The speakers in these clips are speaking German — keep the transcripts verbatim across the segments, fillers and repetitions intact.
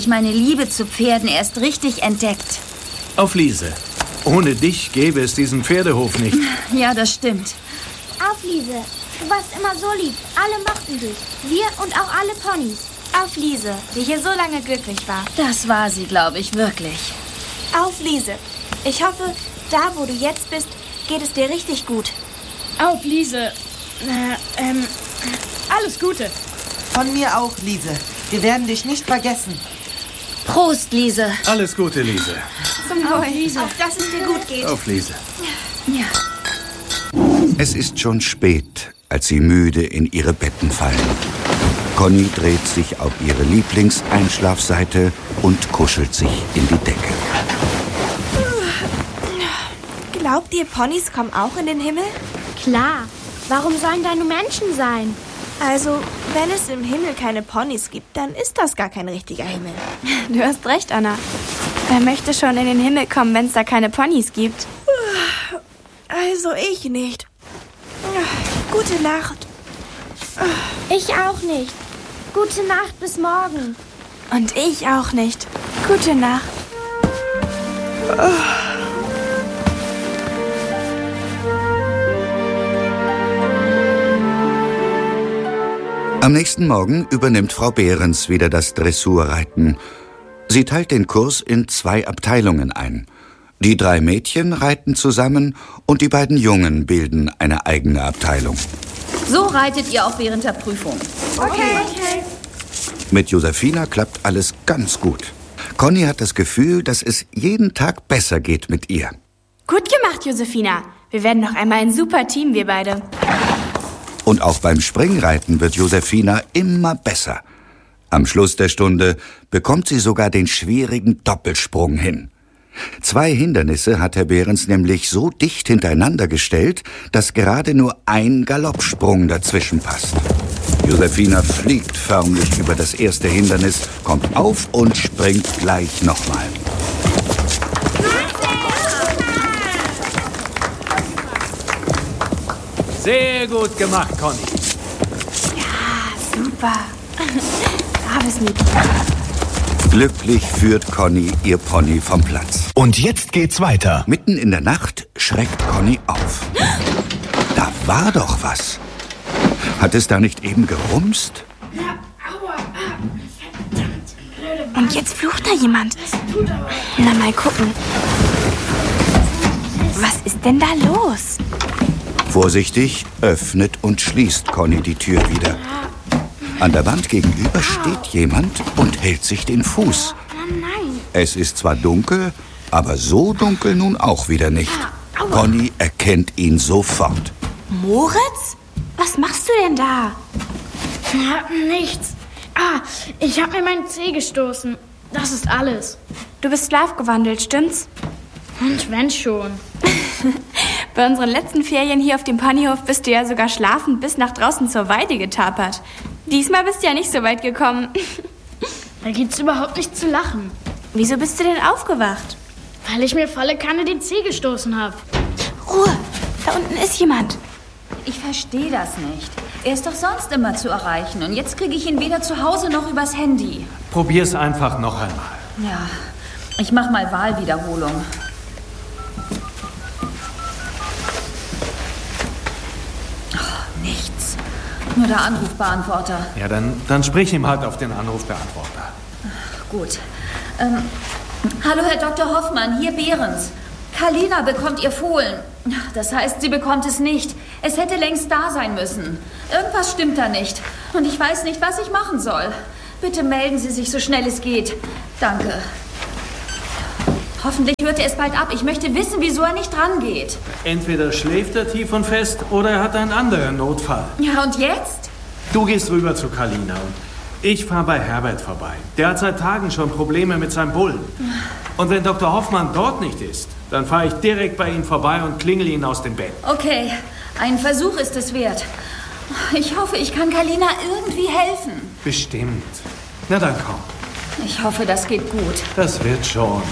meine Liebe zu Pferden erst richtig entdeckt. Auf Liese. Ohne dich gäbe es diesen Pferdehof nicht. Ja, das stimmt. Auf Liese. Du warst immer so lieb. Alle mochten dich. Wir und auch alle Ponys. Auf Liese, die hier so lange glücklich war. Das war sie, glaube ich, wirklich. Auf Liese. Ich hoffe, da, wo du jetzt bist, geht es dir richtig gut. Auf Liese. Äh, ähm, alles Gute. Von mir auch, Liese. Wir werden dich nicht vergessen. Prost, Liese. Alles Gute, Liese. Zum Wohl. Liese. Auf dass es dir gut geht. Auf Liese. Ja. Es ist schon spät, als sie müde in ihre Betten fallen. Conny dreht sich auf ihre Lieblingseinschlafseite und kuschelt sich in die Decke. Glaubt ihr, Ponys kommen auch in den Himmel? Klar. Warum sollen da nur Menschen sein? Also, wenn es im Himmel keine Ponys gibt, dann ist das gar kein richtiger Himmel. Du hast recht, Anna. Wer möchte schon in den Himmel kommen, wenn es da keine Ponys gibt? Also ich nicht. Gute Nacht. Ich auch nicht. Gute Nacht, bis morgen. Und ich auch nicht. Gute Nacht. Am nächsten Morgen übernimmt Frau Behrens wieder das Dressurreiten. Sie teilt den Kurs in zwei Abteilungen ein. Die drei Mädchen reiten zusammen und die beiden Jungen bilden eine eigene Abteilung. So reitet ihr auch während der Prüfung. Okay. okay. Mit Josefina klappt alles ganz gut. Conny hat das Gefühl, dass es jeden Tag besser geht mit ihr. Gut gemacht, Josefina. Wir werden noch einmal ein super Team, wir beide. Und auch beim Springreiten wird Josefina immer besser. Am Schluss der Stunde bekommt sie sogar den schwierigen Doppelsprung hin. Zwei Hindernisse hat Herr Behrens nämlich so dicht hintereinander gestellt, dass gerade nur ein Galoppsprung dazwischen passt. Josefina fliegt förmlich über das erste Hindernis, kommt auf und springt gleich nochmal. Sehr gut gemacht, Conny. Ja, super. Braves Mädchen. Glücklich führt Conny ihr Pony vom Platz. Und jetzt geht's weiter. Mitten in der Nacht schreckt Conny auf. Da war doch was. Hat es da nicht eben gerumst? Und jetzt flucht da jemand. Na, mal gucken. Was ist denn da los? Vorsichtig öffnet und schließt Conny die Tür wieder. An der Wand gegenüber steht jemand und hält sich den Fuß. Es ist zwar dunkel, aber so dunkel nun auch wieder nicht. Conny erkennt ihn sofort. Moritz? Was machst du denn da? Ja, nichts. Ah, ich habe mir meinen Zeh gestoßen. Das ist alles. Du bist schlafgewandelt, stimmt's? Und wenn schon. Bei unseren letzten Ferien hier auf dem Ponyhof bist du ja sogar schlafend bis nach draußen zur Weide getapert. Diesmal bist du ja nicht so weit gekommen. Da gibt's überhaupt nicht zu lachen. Wieso bist du denn aufgewacht? Weil ich mir volle Kanne den Zeh gestoßen habe. Ruhe, da unten ist jemand. Ich verstehe das nicht. Er ist doch sonst immer zu erreichen. Und jetzt kriege ich ihn weder zu Hause noch übers Handy. Probier's einfach noch einmal. Ja, ich mach mal Wahlwiederholung. Oh, nichts. Nur der Anrufbeantworter. Ja, dann, dann sprich ihm halt auf den Anrufbeantworter. Gut. Ähm, hallo, Herr Doktor Hoffmann, hier Behrens. Kalina bekommt ihr Fohlen. Das heißt, sie bekommt es nicht. Es hätte längst da sein müssen. Irgendwas stimmt da nicht. Und ich weiß nicht, was ich machen soll. Bitte melden Sie sich so schnell es geht. Danke. Hoffentlich hört er es bald ab. Ich möchte wissen, wieso er nicht dran geht. Entweder schläft er tief und fest oder er hat einen anderen Notfall. Ja, und jetzt? Du gehst rüber zu Kalina und ich fahre bei Herbert vorbei. Der hat seit Tagen schon Probleme mit seinem Bullen. Und wenn Doktor Hoffmann dort nicht ist, dann fahre ich direkt bei ihm vorbei und klingel ihn aus dem Bett. Okay, ein Versuch ist es wert. Ich hoffe, ich kann Kalina irgendwie helfen. Bestimmt. Na dann komm. Ich hoffe, das geht gut. Das wird schon.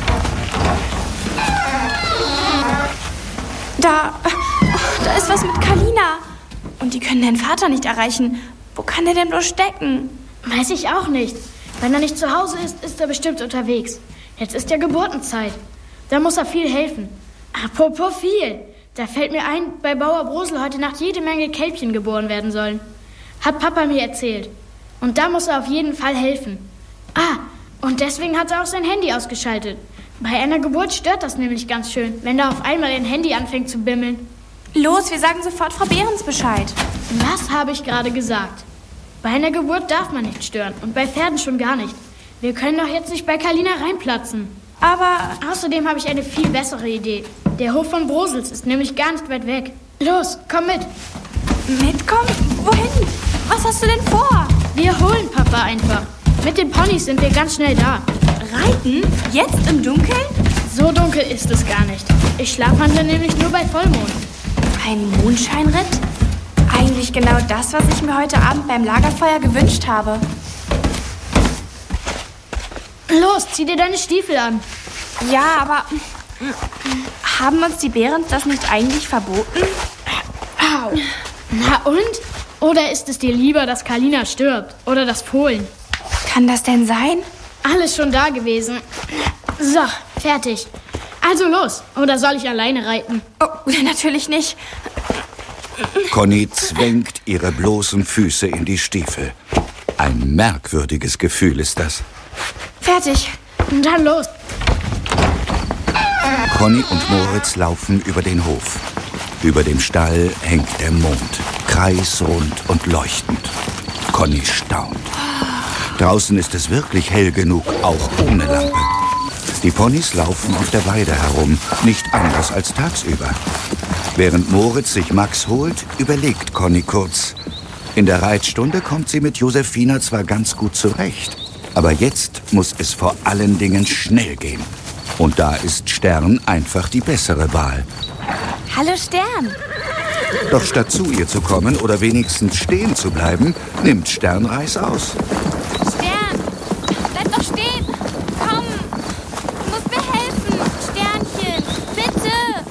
Da, da ist was mit Kalina. Und die können deinen Vater nicht erreichen. Wo kann der denn bloß stecken? Weiß ich auch nicht. Wenn er nicht zu Hause ist, ist er bestimmt unterwegs. Jetzt ist ja Geburtenzeit. Da muss er viel helfen. Apropos viel. Da fällt mir ein, bei Bauer Brosel heute Nacht jede Menge Kälbchen geboren werden sollen. Hat Papa mir erzählt. Und da muss er auf jeden Fall helfen. Ah, und deswegen hat er auch sein Handy ausgeschaltet. Bei einer Geburt stört das nämlich ganz schön, wenn da auf einmal ein Handy anfängt zu bimmeln. Los, wir sagen sofort Frau Behrens Bescheid. Was habe ich gerade gesagt? Bei einer Geburt darf man nicht stören und bei Pferden schon gar nicht. Wir können doch jetzt nicht bei Kalina reinplatzen. Aber außerdem habe ich eine viel bessere Idee. Der Hof von Brosels ist nämlich gar nicht weit weg. Los, komm mit. Mitkommen? Wohin? Was hast du denn vor? Wir holen Papa einfach. Mit den Ponys sind wir ganz schnell da. Reiten? Jetzt im Dunkeln? So dunkel ist es gar nicht. Ich schlafwandle nämlich nur bei Vollmond. Ein Mondscheinritt? Eigentlich genau das, was ich mir heute Abend beim Lagerfeuer gewünscht habe. Los, zieh dir deine Stiefel an. Ja, aber haben uns die Behrens das nicht eigentlich verboten? Au. Na und? Oder ist es dir lieber, dass Kalina stirbt? Oder das Fohlen? Kann das denn sein? Alles schon da gewesen. So, fertig. Also los. Oder soll ich alleine reiten? Oh, natürlich nicht. Conny zwängt ihre bloßen Füße in die Stiefel. Ein merkwürdiges Gefühl ist das. Fertig. Dann los. Conny und Moritz laufen über den Hof. Über dem Stall hängt der Mond, kreisrund und leuchtend. Conny staunt. Draußen ist es wirklich hell genug, auch ohne Lampe. Die Ponys laufen auf der Weide herum, nicht anders als tagsüber. Während Moritz sich Max holt, überlegt Conny kurz. In der Reitstunde kommt sie mit Josefina zwar ganz gut zurecht, aber jetzt muss es vor allen Dingen schnell gehen. Und da ist Stern einfach die bessere Wahl. Hallo Stern. Doch statt zu ihr zu kommen oder wenigstens stehen zu bleiben, nimmt Stern Reiß aus. Stern, bleib doch stehen. Komm, du musst mir helfen. Sternchen, bitte.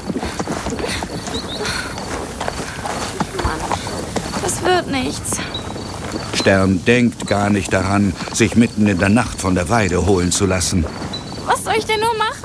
Mann, das wird nichts. Stern denkt gar nicht daran, sich mitten in der Nacht von der Weide holen zu lassen. Was soll ich denn nur machen?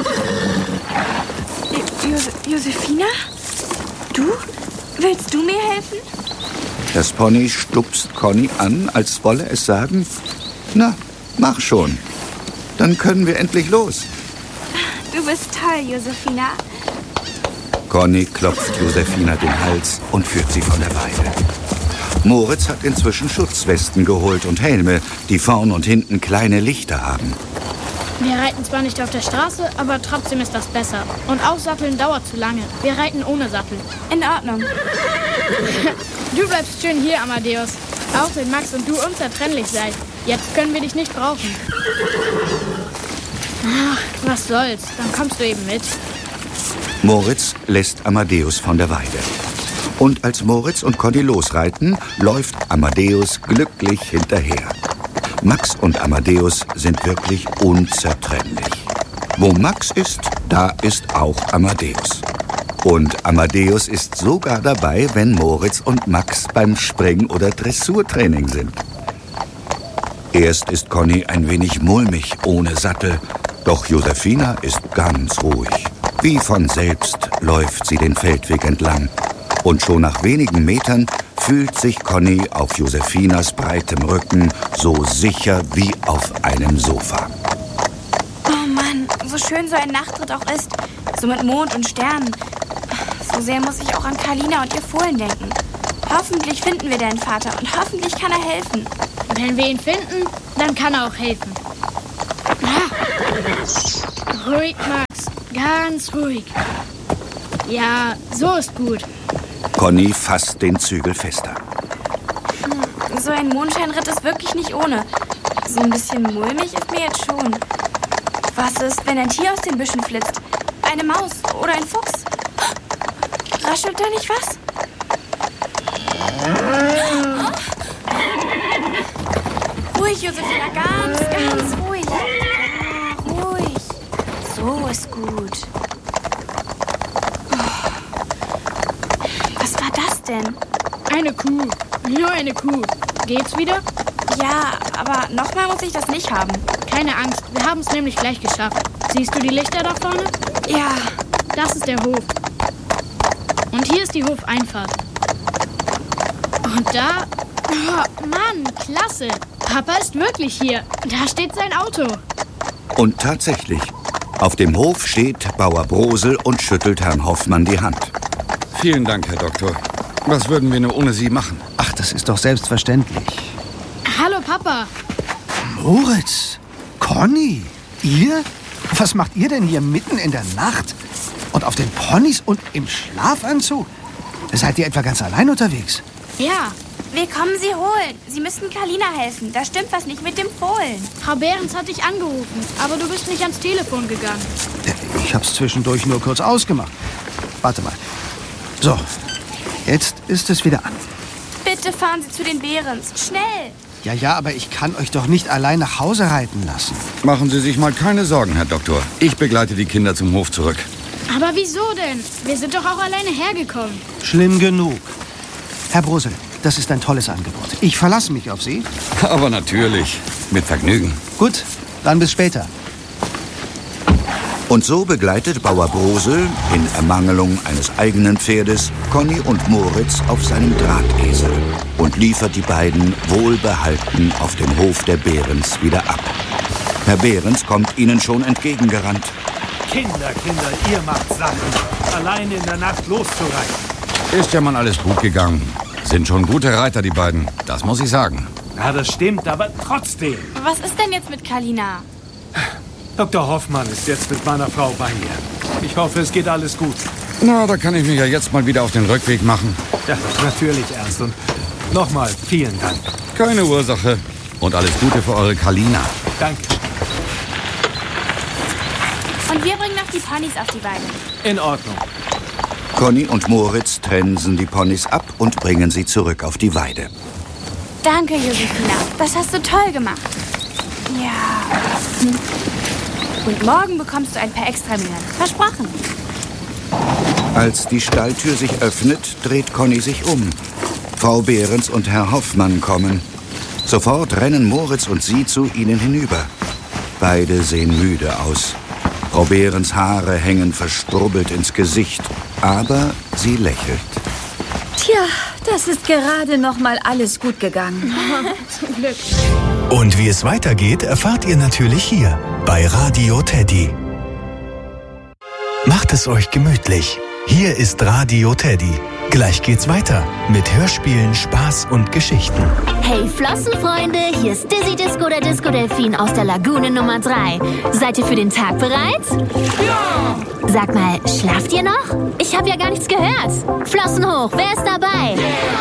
Jo- Josefina? Du? Willst du mir helfen? Das Pony stupst Conny an, als wolle es sagen, na, mach schon. Dann können wir endlich los. Du bist toll, Josefina. Conny klopft Josefina den Hals und führt sie von der Weide. Moritz hat inzwischen Schutzwesten geholt und Helme, die vorn und hinten kleine Lichter haben. Wir reiten zwar nicht auf der Straße, aber trotzdem ist das besser. Und Aussatteln dauert zu lange. Wir reiten ohne Sattel. In Ordnung. Du bleibst schön hier, Amadeus. Auch wenn Max und du unzertrennlich seid. Jetzt können wir dich nicht brauchen. Ach, was soll's. Dann kommst du eben mit. Moritz lässt Amadeus von der Weide. Und als Moritz und Conny losreiten, läuft Amadeus glücklich hinterher. Max und Amadeus sind wirklich unzertrennlich. Wo Max ist, da ist auch Amadeus. Und Amadeus ist sogar dabei, wenn Moritz und Max beim Spring- oder Dressurtraining sind. Erst ist Conny ein wenig mulmig ohne Sattel, doch Josefina ist ganz ruhig. Wie von selbst läuft sie den Feldweg entlang. Und schon nach wenigen Metern fühlt sich Conny auf Josefinas breitem Rücken so sicher wie auf einem Sofa. Oh Mann, so schön so ein Nachtritt auch ist. So mit Mond und Sternen. So sehr muss ich auch an Kalina und ihr Fohlen denken. Hoffentlich finden wir deinen Vater und hoffentlich kann er helfen. Wenn wir ihn finden, dann kann er auch helfen. Ah. Ruhig, Max. Ganz ruhig. Ja, so ist gut. Conny fasst den Zügel fester. So ein Mondscheinritt ist wirklich nicht ohne. So ein bisschen mulmig ist mir jetzt schon. Was ist, wenn ein Tier aus den Büschen flitzt? Eine Maus oder ein Fuchs? Raschelt da nicht was? Ruhig, Josefina, ganz, ganz ruhig. Ah, ruhig. So ist gut. Was war das denn? Eine Kuh. Nur eine Kuh. Geht's wieder? Ja, aber nochmal muss ich das nicht haben. Keine Angst, wir haben es nämlich gleich geschafft. Siehst du die Lichter da vorne? Ja. Das ist der Hof. Und hier ist die Hofeinfahrt. Und da... Oh, Mann, klasse. Papa ist wirklich hier. Da steht sein Auto. Und tatsächlich, auf dem Hof steht Bauer Brosel und schüttelt Herrn Hoffmann die Hand. Vielen Dank, Herr Doktor. Was würden wir nur ohne Sie machen? Ach, das ist doch selbstverständlich. Hallo, Papa. Moritz, Conny, ihr? Was macht ihr denn hier mitten in der Nacht? Und auf den Ponys und im Schlafanzug? Seid ihr etwa ganz allein unterwegs? Ja. Wir kommen Sie holen. Sie müssen Kalina helfen. Da stimmt was nicht mit dem Fohlen. Frau Behrens hat dich angerufen, aber du bist nicht ans Telefon gegangen. Ich hab's zwischendurch nur kurz ausgemacht. Warte mal. So, jetzt ist es wieder an. Bitte fahren Sie zu den Behrens. Schnell. Ja, ja, aber ich kann euch doch nicht allein nach Hause reiten lassen. Machen Sie sich mal keine Sorgen, Herr Doktor. Ich begleite die Kinder zum Hof zurück. Aber wieso denn? Wir sind doch auch alleine hergekommen. Schlimm genug. Herr Brosel, das ist ein tolles Angebot. Ich verlasse mich auf Sie. Aber natürlich, mit Vergnügen. Gut, dann bis später. Und so begleitet Bauer Brosel, in Ermangelung eines eigenen Pferdes, Conny und Moritz auf seinem Drahtesel und liefert die beiden wohlbehalten auf dem Hof der Behrens wieder ab. Herr Behrens kommt ihnen schon entgegengerannt. Kinder, Kinder, ihr macht Sachen. Alleine in der Nacht loszureiten. Ist ja mal alles gut gegangen. Sind schon gute Reiter, die beiden. Das muss ich sagen. Ja, das stimmt, aber trotzdem. Was ist denn jetzt mit Kalina? Doktor Hoffmann ist jetzt mit meiner Frau bei mir. Ich hoffe, es geht alles gut. Na, da kann ich mich ja jetzt mal wieder auf den Rückweg machen. Ja, natürlich, Ernst. Und nochmal vielen Dank. Keine Ursache. Und alles Gute für eure Kalina. Danke. Und wir bringen noch die Ponys auf die Weide. In Ordnung. Conny und Moritz trensen die Ponys ab und bringen sie zurück auf die Weide. Danke, Josefina. Das hast du toll gemacht. Ja. Hm. Und morgen bekommst du ein paar Extramühen. Versprochen. Als die Stalltür sich öffnet, dreht Conny sich um. Frau Behrens und Herr Hoffmann kommen. Sofort rennen Moritz und sie zu ihnen hinüber. Beide sehen müde aus. Frau Behrens Haare hängen verstrubbelt ins Gesicht, aber sie lächelt. Tja, das ist gerade noch mal alles gut gegangen. Zum Glück. Und wie es weitergeht, erfahrt ihr natürlich hier bei Radio Teddy. Macht es euch gemütlich. Hier ist Radio Teddy. Gleich geht's weiter mit Hörspielen, Spaß und Geschichten. Hey Flossenfreunde, hier ist Dizzy Disco, der Disco Delfin aus der Lagune Nummer drei. Seid ihr für den Tag bereit? Ja! Sag mal, schlaft ihr noch? Ich habe ja gar nichts gehört. Flossen hoch, wer ist dabei? Yeah.